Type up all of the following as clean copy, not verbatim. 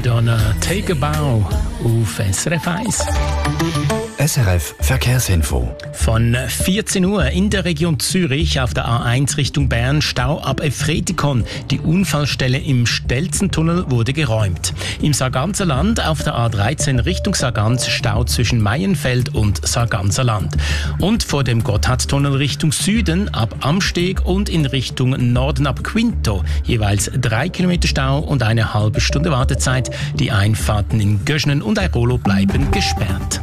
Madonna, Take a Bow auf SRF 1. SRF Verkehrsinfo. Von 14 Uhr in der Region Zürich auf der A1 Richtung Bern Stau ab Efretikon. Die Unfallstelle im Stelzentunnel wurde geräumt. Im Sarganserland auf der A13 Richtung Sargans Stau zwischen Maienfeld und Sarganserland. Und vor dem Gotthardtunnel Richtung Süden ab Amsteg und in Richtung Norden ab Quinto jeweils 3 Kilometer Stau und eine halbe Stunde Wartezeit. Die Einfahrten in Göschnen und Airolo bleiben gesperrt.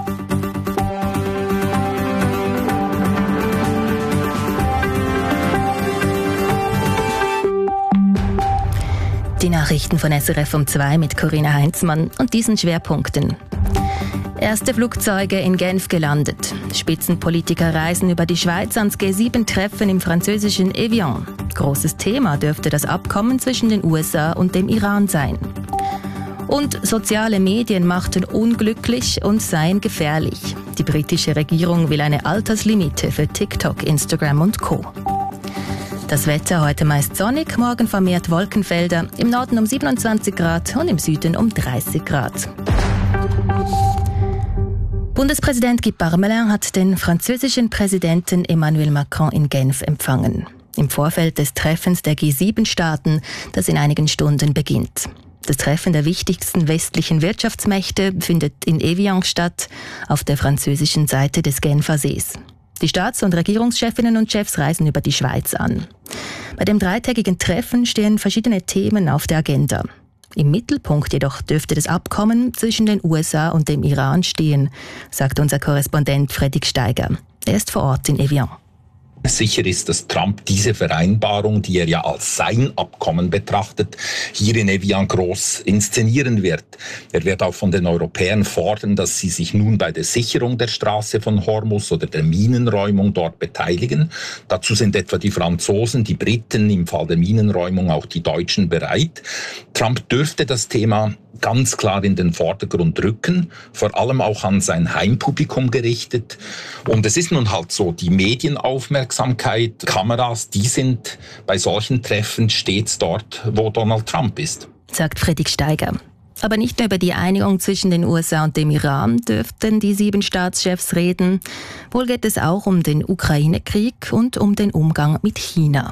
Die Nachrichten von SRF um 2 mit Corinna Heinzmann und diesen Schwerpunkten. Erste Flugzeuge in Genf gelandet. Spitzenpolitiker reisen über die Schweiz ans G7-Treffen im französischen Evian. Großes Thema dürfte das Abkommen zwischen den USA und dem Iran sein. Und soziale Medien machten unglücklich und seien gefährlich. Die britische Regierung will eine Alterslimite für TikTok, Instagram und Co. Das Wetter heute meist sonnig, morgen vermehrt Wolkenfelder, im Norden um 27 Grad und im Süden um 30 Grad. Bundespräsident Guy Parmelin hat den französischen Präsidenten Emmanuel Macron in Genf empfangen. Im Vorfeld des Treffens der G7-Staaten, das in einigen Stunden beginnt. Das Treffen der wichtigsten westlichen Wirtschaftsmächte findet in Evian statt, auf der französischen Seite des Genfer Sees. Die Staats- und Regierungschefinnen und Chefs reisen über die Schweiz an. Bei dem dreitägigen Treffen stehen verschiedene Themen auf der Agenda. Im Mittelpunkt jedoch dürfte das Abkommen zwischen den USA und dem Iran stehen, sagt unser Korrespondent Fredrik Steiger. Er ist vor Ort in Evian. Sicher ist, dass Trump diese Vereinbarung, die er ja als sein Abkommen betrachtet, hier in Evian groß inszenieren wird. Er wird auch von den Europäern fordern, dass sie sich nun bei der Sicherung der Straße von Hormuz oder der Minenräumung dort beteiligen. Dazu sind etwa die Franzosen, die Briten, im Fall der Minenräumung auch die Deutschen bereit. Trump dürfte das Thema ganz klar in den Vordergrund rücken, vor allem auch an sein Heimpublikum gerichtet. Und es ist nun halt so, die Medienaufmerksamkeit, Kameras, die sind bei solchen Treffen stets dort, wo Donald Trump ist. Sagt Fredrik Steiger. Aber nicht nur über die Einigung zwischen den USA und dem Iran dürften die 7 Staatschefs reden. Wohl geht es auch um den Ukraine-Krieg und um den Umgang mit China.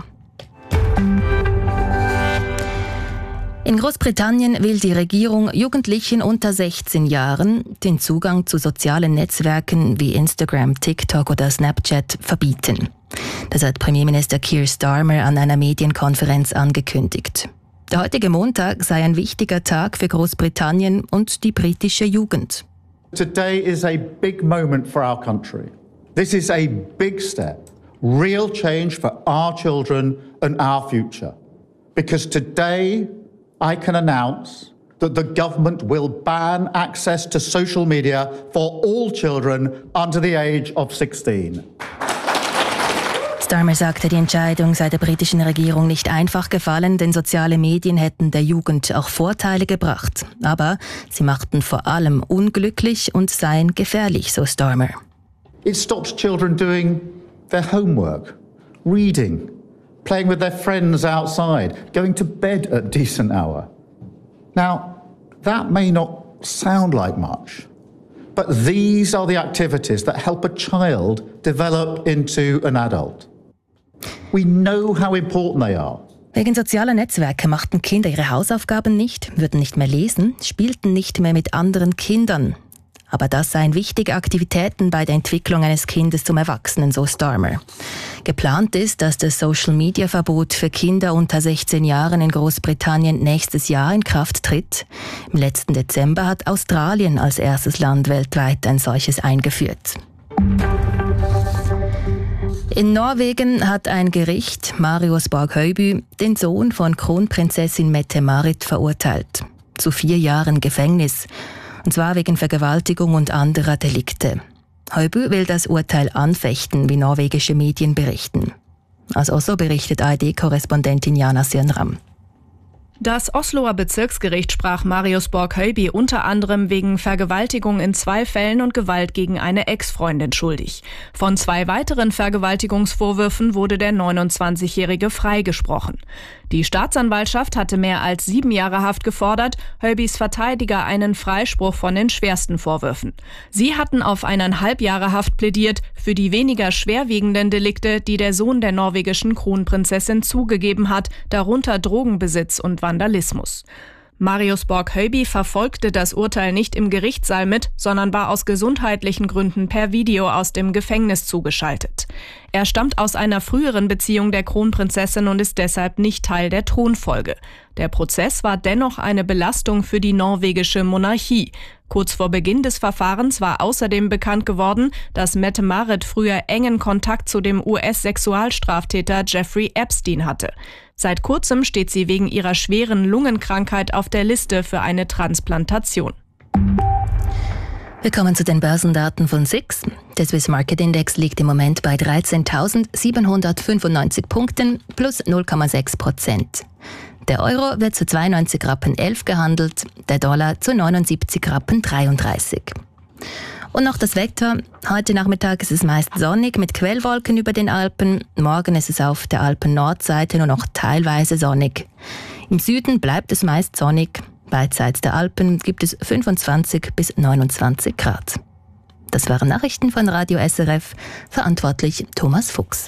In Großbritannien will die Regierung Jugendlichen unter 16 Jahren den Zugang zu sozialen Netzwerken wie Instagram, TikTok oder Snapchat verbieten. Das hat Premierminister Keir Starmer an einer Medienkonferenz angekündigt. Der heutige Montag sei ein wichtiger Tag für Großbritannien und die britische Jugend. Today is a big moment for our country. This is a big step, real change for our children and our future. Because today I can announce that the government will ban access to social media for all children under the age of 16. Starmer sagte, die Entscheidung sei der britischen Regierung nicht einfach gefallen, denn soziale Medien hätten der Jugend auch Vorteile gebracht. Aber sie machten vor allem unglücklich und seien gefährlich, so Starmer. It stops children doing their homework, reading, playing with their friends outside, going to bed at a decent hour. Now, that may not sound like much, but these are the activities that help a child develop into an adult. We know how important they are. Wegen sozialer Netzwerke machten Kinder ihre Hausaufgaben nicht, würden nicht mehr lesen, spielten nicht mehr mit anderen Kindern. Aber das seien wichtige Aktivitäten bei der Entwicklung eines Kindes zum Erwachsenen, so Starmer. Geplant ist, dass das Social-Media-Verbot für Kinder unter 16 Jahren in Großbritannien nächstes Jahr in Kraft tritt. Im letzten Dezember hat Australien als erstes Land weltweit ein solches eingeführt. In Norwegen hat ein Gericht Marius Borg-Høiby, den Sohn von Kronprinzessin Mette-Marit, verurteilt. Zu 4 Jahren Gefängnis. Und zwar wegen Vergewaltigung und anderer Delikte. Høiby will das Urteil anfechten, wie norwegische Medien berichten. Aus Oslo berichtet ARD-Korrespondentin Jana Sirnram. Das Osloer Bezirksgericht sprach Marius Borg-Høiby unter anderem wegen Vergewaltigung in 2 Fällen und Gewalt gegen eine Ex-Freundin schuldig. Von 2 weiteren Vergewaltigungsvorwürfen wurde der 29-Jährige freigesprochen. Die Staatsanwaltschaft hatte mehr als 7 Jahre Haft gefordert, Höbys Verteidiger einen Freispruch von den schwersten Vorwürfen. Sie hatten auf 1,5 Jahre Haft plädiert für die weniger schwerwiegenden Delikte, die der Sohn der norwegischen Kronprinzessin zugegeben hat, darunter Drogenbesitz und Vandalismus. Marius Borg-Höby verfolgte das Urteil nicht im Gerichtssaal mit, sondern war aus gesundheitlichen Gründen per Video aus dem Gefängnis zugeschaltet. Er stammt aus einer früheren Beziehung der Kronprinzessin und ist deshalb nicht Teil der Thronfolge. Der Prozess war dennoch eine Belastung für die norwegische Monarchie. Kurz vor Beginn des Verfahrens war außerdem bekannt geworden, dass Mette-Marit früher engen Kontakt zu dem US-Sexualstraftäter Jeffrey Epstein hatte. Seit kurzem steht sie wegen ihrer schweren Lungenkrankheit auf der Liste für eine Transplantation. Wir kommen zu den Börsendaten von SIX. Der Swiss Market Index liegt im Moment bei 13.795 Punkten plus 0,6%. Der Euro wird zu 92,11 Rappen gehandelt, der Dollar zu 79,33 Rappen. Und noch das Wetter. Heute Nachmittag ist es meist sonnig mit Quellwolken über den Alpen. Morgen ist es auf der Alpen-Nordseite nur noch teilweise sonnig. Im Süden bleibt es meist sonnig. Beidseits der Alpen gibt es 25 bis 29 Grad. Das waren Nachrichten von Radio SRF. Verantwortlich Thomas Fuchs.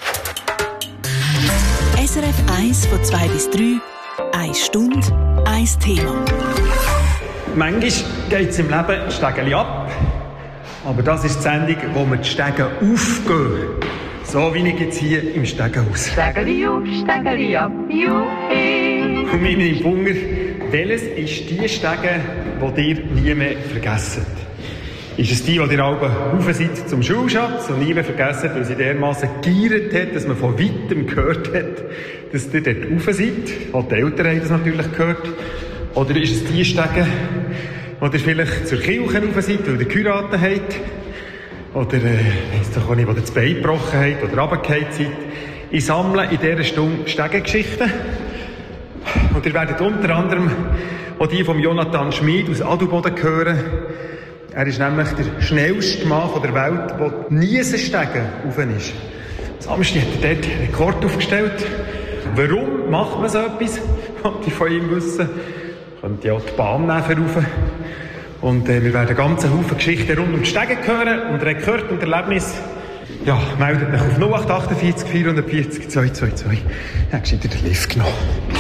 SRF 1 von 2 bis 3. 1 Stunde, 1 Thema. Manchmal geht es im Leben Stegeli ab. Aber das ist die Sendung, wo wir die Stege aufgehen. So wie ich jetzt hier im Stegenhaus. Stegeli auf, Stegeli ab, juhi. Und mir im Wunder, welches ist die Stege, die ihr nie mehr vergessen? Ist es die ihr alle rauf seid zum Schulschatz und nie mehr vergessen, weil sie dermassen gegiert hat, dass man von weitem gehört hat, dass ihr dort rauf seid? Auch die Eltern haben das natürlich gehört. Oder ist es die Stege, wo ihr vielleicht zur Kirche rauf seid, weil ihr geheiratet habt? Oder, weiss doch auch nicht, wo ihr das Bein gebrochen habt oder runtergefallen seid? Ich sammle in dieser Stunde Stegengeschichten. Und ihr werdet unter anderem auch die von Jonathan Schmid aus Adelboden hören. Er ist nämlich der schnellste Mann der Welt, der nie einen Stegen rauf ist. Samstag hat er dort einen Rekord aufgestellt. Warum macht man so etwas? Wollte ich von ihm wissen. Könnt ihr auch die Bahn nehmen rauf. Und wir werden ganz Haufen Geschichten rund um die Stege hören und Rekord und Erlebnis. Ja, meldet mich auf 0848 440 222. Ja, gescheiter den Lift genommen.